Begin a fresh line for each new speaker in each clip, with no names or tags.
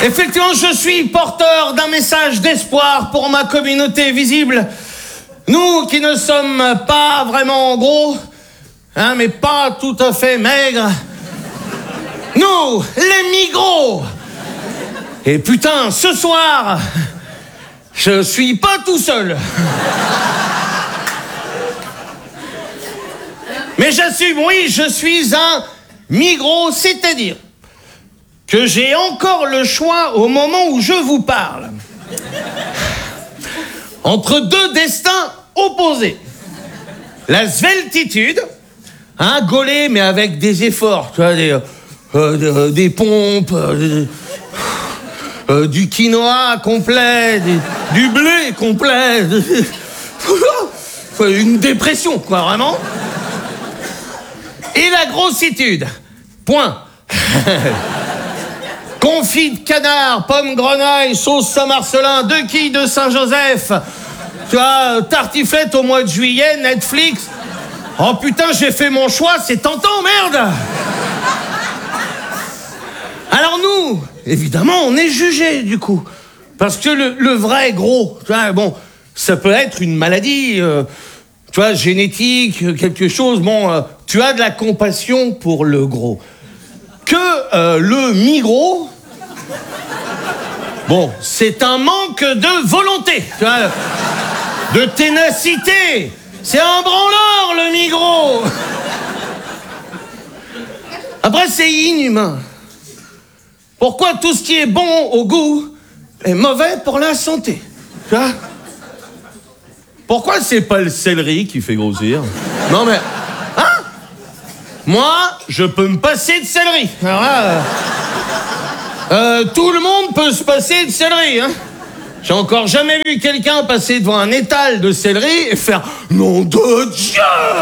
Effectivement, je suis porteur d'un message d'espoir pour ma communauté visible. Nous qui ne sommes pas vraiment gros, hein, mais pas tout à fait maigres. Nous, les migros. Et putain, ce soir, je suis pas tout seul. Mais j'assume, oui, je suis un migros, c'est-à-dire que j'ai encore le choix au moment où je vous parle. Entre deux destins opposés. La sveltitude, hein, gaulé, mais avec des efforts, tu vois, des pompes, du quinoa complet, du blé complet, une dépression, quoi, vraiment. Et la grossitude, point. Confit de canard, pomme grenaille, sauce Saint-Marcelin, 2 quilles de Saint-Joseph, tu vois, tartiflette au mois de juillet, Netflix. Oh putain, j'ai fait mon choix, c'est tentant, merde. Alors nous, évidemment, on est jugés, du coup. Parce que le vrai gros, tu vois, bon, ça peut être une maladie, tu vois, génétique, quelque chose, bon, tu as de la compassion pour le gros. Que le migros, bon, c'est un manque de volonté, tu vois, de ténacité. C'est un branleur, le migros. Après, c'est inhumain. Pourquoi tout ce qui est bon au goût est mauvais pour la santé, tu vois? Pourquoi c'est pas le céleri qui fait grossir? Non mais... Hein? Moi, je peux me passer de céleri. Alors là, tout le monde peut se passer de céleri, hein? J'ai encore jamais vu quelqu'un passer devant un étal de céleri et faire « Nom de Dieu !»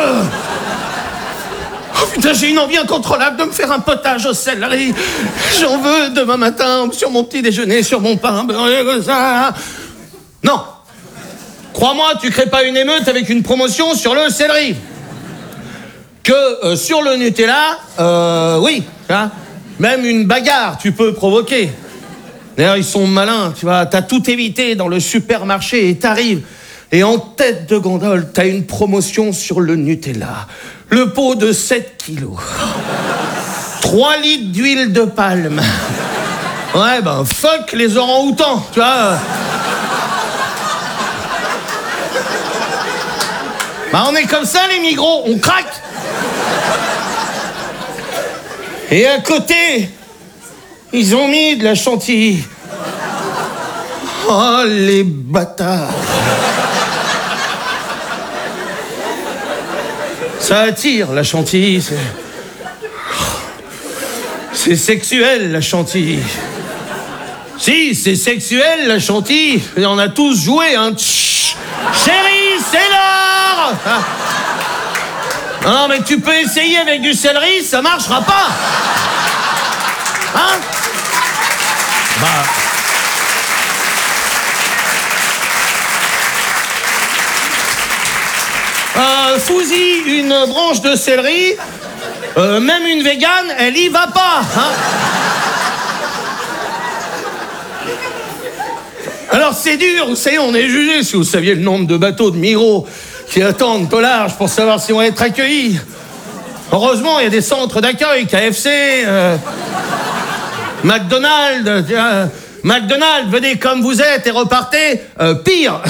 Oh putain, j'ai une envie incontrôlable de me faire un potage au céleri. J'en veux demain matin sur mon petit déjeuner, sur mon pain beurré comme ça. Non. Crois-moi, tu crées pas une émeute avec une promotion sur le céleri. Que sur le Nutella, oui, hein, même une bagarre, tu peux provoquer. D'ailleurs, ils sont malins, tu vois, t'as tout évité dans le supermarché et t'arrives. Et en tête de gondole, t'as une promotion sur le Nutella. Le pot de 7 kilos. 3 litres d'huile de palme. Ouais, ben, fuck les orang-outans, tu vois. Bah, on est comme ça, les migros, on craque. Et à côté, ils ont mis de la chantilly. Oh, les bâtards. Ça attire, la chantilly. C'est sexuel, la chantilly. Si, c'est sexuel, la chantilly. Et on a tous joué, hein. Chut. Chérie, c'est l'heure. Non, mais tu peux essayer avec du céleri, ça marchera pas. Hein? Bah... Fousi, une branche de céleri, même une végane, elle y va pas, hein. Alors c'est dur, vous savez, on est jugé. Si vous saviez le nombre de bateaux de migros qui attendent au large pour savoir si on va être accueillis. Heureusement, il y a des centres d'accueil, KFC, McDonald's, McDonald's, venez comme vous êtes et repartez, pire.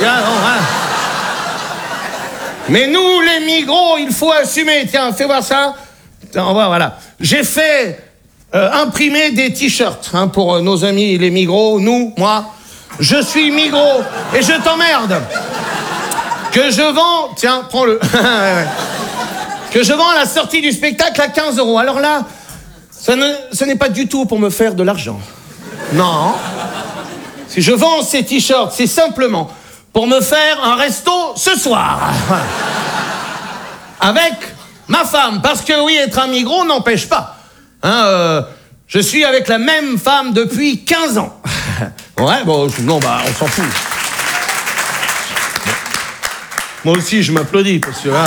Mais nous, les migros, il faut assumer. Tiens, fais voir ça. Tiens, voilà. J'ai fait imprimer des t-shirts, hein, pour nos amis les migros. Nous, moi, je suis migros et je t'emmerde. Que je vends... Tiens, prends-le. Que je vends à la sortie du spectacle à 15 €. Alors là, ce n'est pas du tout pour me faire de l'argent. Non. Si je vends ces t-shirts, c'est simplement... pour me faire un resto ce soir. Avec ma femme. Parce que oui, être un migros n'empêche pas. Hein, je suis avec la même femme depuis 15 ans. Ouais, bon, non, bah, on s'en fout. Moi aussi, je m'applaudis, parce que là...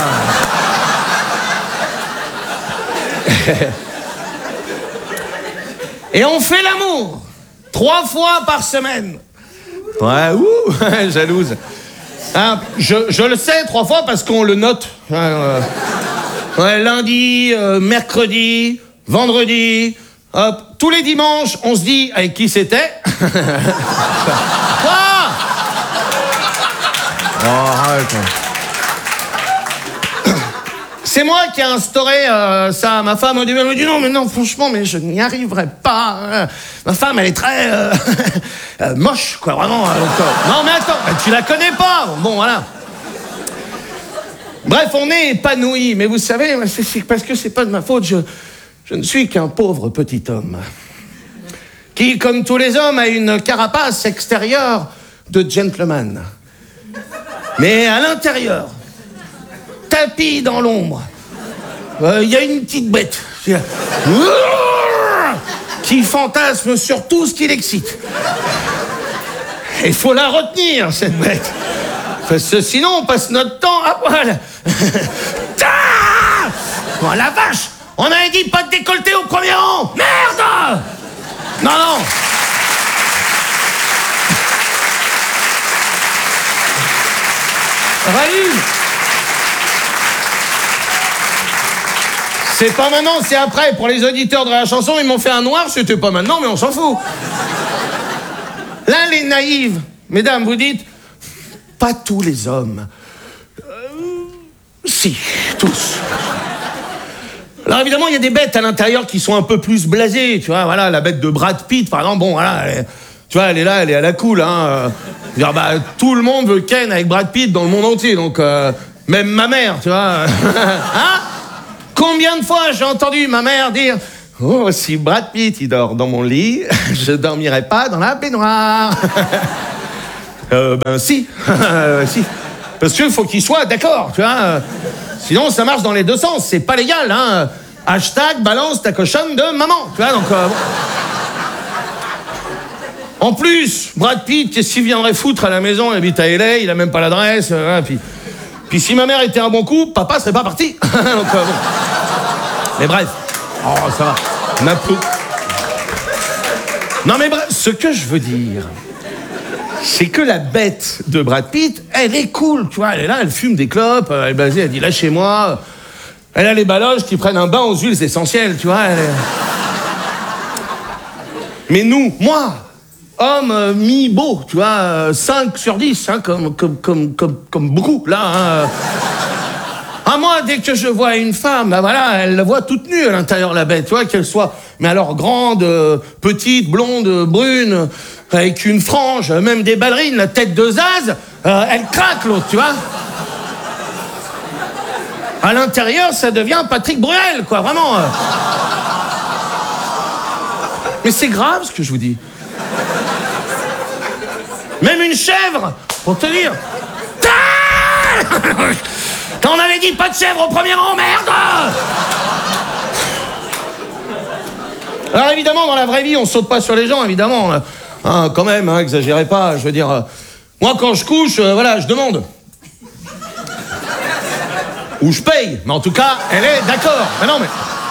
Et on fait l'amour. 3 fois par semaine. Ouais, ouh, jalouse. Hein, je le sais, 3 fois parce qu'on le note. Ouais, lundi, mercredi, vendredi. Hop, tous les dimanches, on se dit avec qui c'était. Quoi? Oh, arrête. C'est moi qui ai instauré ça. Ma femme, au début, elle me dit non, franchement, mais je n'y arriverai pas. Ma femme, elle est très moche, quoi, vraiment. Non, mais attends, tu la connais pas. Bon, voilà. Bref, on est épanoui. Mais vous savez, c'est parce que c'est pas de ma faute. Je ne suis qu'un pauvre petit homme qui, comme tous les hommes, a une carapace extérieure de gentleman. Mais à l'intérieur, tapis dans l'ombre, il y a une petite bête qui fantasme sur tout ce qui l'excite. Il faut la retenir, cette bête. Parce que sinon, on passe notre temps à poil. Oh la vache! On avait dit pas de décolleté au premier rang! Merde! Non. Salut! C'est pas maintenant, c'est après. Pour les auditeurs de la chanson, ils m'ont fait un noir, c'était pas maintenant, mais on s'en fout. Là, les naïves, mesdames, vous dites, pas tous les hommes. Si, tous. Alors évidemment, il y a des bêtes à l'intérieur qui sont un peu plus blasées, tu vois, voilà, la bête de Brad Pitt, par exemple, bon, voilà, tu vois, elle est là, elle est à la cool, hein. Tout le monde veut Ken avec Brad Pitt dans le monde entier, donc même ma mère, tu vois. Hein? Combien de fois j'ai entendu ma mère dire « Oh, si Brad Pitt, il dort dans mon lit, je dormirai pas dans la baignoire. » Ben si, si. Parce qu'il faut qu'il soit d'accord, tu vois. Sinon, ça marche dans les deux sens, c'est pas légal, hein. Hashtag balance ta cochonne de maman, tu vois, donc... bon. En plus, Brad Pitt, qu'est-ce qu'il viendrait foutre à la maison? Il habite à LA, il a même pas l'adresse, puis si ma mère était un bon coup, papa serait pas parti. Donc, bon. Mais bref. Oh, ça va. Non, mais bref, ce que je veux dire, c'est que la bête de Brad Pitt, elle est cool, tu vois. Elle est là, elle fume des clopes, elle est blasée, elle dit lâchez-moi. Elle a les baloches qui prennent un bain aux huiles essentielles, tu vois. Mais nous, moi, homme mi-beau, tu vois, 5 sur 10, hein, comme beaucoup, là. Hein. Ah, moi, dès que je vois une femme, ben voilà, elle la voit toute nue à l'intérieur, la bête, tu vois, qu'elle soit, mais alors grande, petite, blonde, brune, avec une frange, même des ballerines, la tête de Zaz, elle craque, l'autre, tu vois. À l'intérieur, ça devient Patrick Bruel, quoi, vraiment. Mais c'est grave, ce que je vous dis. Même une chèvre, pour te dire. On avait dit pas de chèvre au premier rang, merde! Alors évidemment, dans la vraie vie, on saute pas sur les gens, évidemment. Hein, quand même, hein, exagérez pas, je veux dire... moi, quand je couche, voilà, je demande. Ou je paye, mais en tout cas, elle est d'accord. Mais non, mais...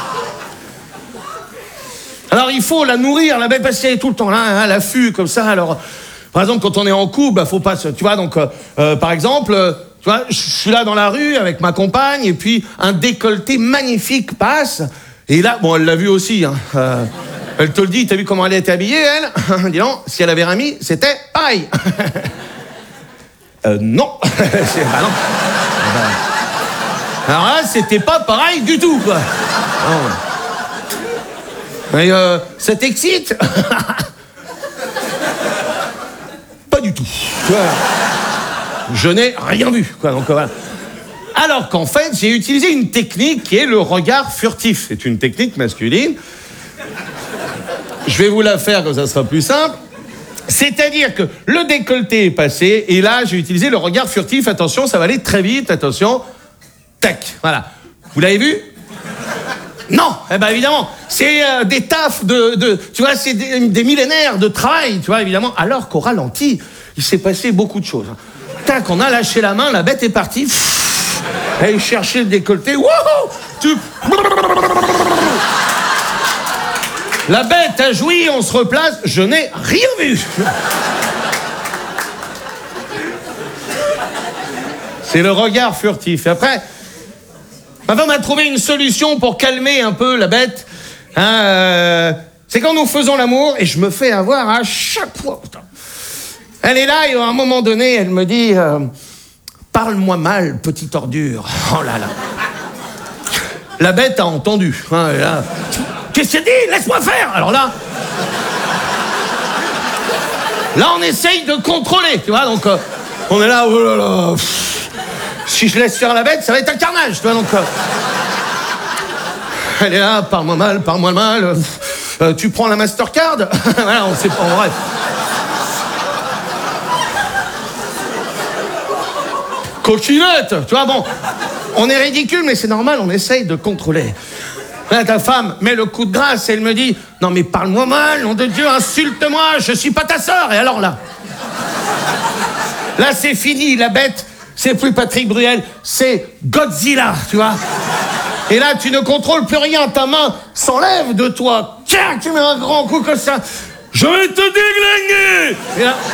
Alors, il faut la nourrir, la belle, parce qu'elle est tout le temps là, hein, à l'affût, comme ça, alors... Par exemple, quand on est en couple, bah, faut pas se... Tu vois, donc, par exemple... tu vois, je suis là dans la rue avec ma compagne, et puis un décolleté magnifique passe. Et là, bon, elle l'a vu aussi. Hein, elle te le dit, t'as vu comment elle était habillée, elle? Dis donc, si elle avait remis, c'était pareil. Non. Bah non. Alors là, c'était pas pareil du tout, quoi. Mais ça t'excite? Pas du tout. Je n'ai rien vu, quoi. Donc, voilà. Alors qu'en fait, j'ai utilisé une technique qui est le regard furtif. C'est une technique masculine. Je vais vous la faire, comme ça sera plus simple. C'est-à-dire que le décolleté est passé, et là, j'ai utilisé le regard furtif. Attention, ça va aller très vite, attention. Tac, voilà. Vous l'avez vu? Non, eh ben évidemment, c'est des tafs tu vois, c'est des millénaires de travail, tu vois, évidemment. Alors qu'au ralenti, il s'est passé beaucoup de choses. Tac, on a lâché la main, la bête est partie. Elle cherchait le décolleté. Wouhou! La bête a joui, on se replace, je n'ai rien vu. C'est le regard furtif. Et après, ma femme a trouvé une solution pour calmer un peu la bête. C'est quand nous faisons l'amour, et je me fais avoir à chaque fois. Putain. Elle est là, et à un moment donné, elle me dit parle-moi mal, petite ordure. Oh là là. La bête a entendu. Là. Qu'est-ce que tu dis? Laisse-moi faire. Alors là, on essaye de contrôler, tu vois. Donc, on est là, oh là là. Si je laisse faire la bête, ça va être un carnage, tu vois. Donc, elle est là, parle-moi mal. Tu prends la Mastercard. Voilà, on sait pas, en bref. Coquinette, tu vois, bon. On est ridicule, mais c'est normal, on essaye de contrôler. Là, ta femme met le coup de grâce et elle me dit « Non mais parle-moi mal, nom de Dieu, insulte-moi, je suis pas ta sœur !» Et alors là c'est fini, la bête, c'est plus Patrick Bruel, c'est Godzilla, tu vois. Et là, tu ne contrôles plus rien, ta main s'enlève de toi. Tiens, tu mets un grand coup comme ça. Je vais te déglinguer. Et là,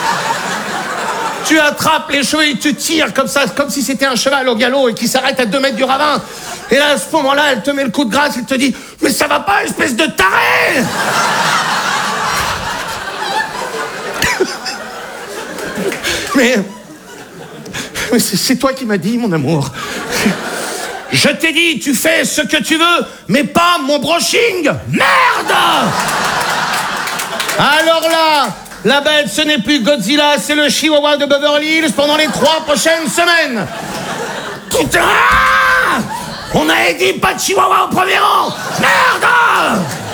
tu attrapes les cheveux et tu tires comme ça, comme si c'était un cheval au galop et qui s'arrête à 2 mètres du ravin. Et là, à ce moment-là, elle te met le coup de grâce et te dit « Mais ça va pas, espèce de taré !» Mais c'est toi qui m'as dit, mon amour. Je t'ai dit, tu fais ce que tu veux, mais pas mon brushing. Merde! Alors là, la bête, ce n'est plus Godzilla, c'est le Chihuahua de Beverly Hills pendant les 3 prochaines semaines. Putain! On avait dit pas de Chihuahua au premier rang. Merde!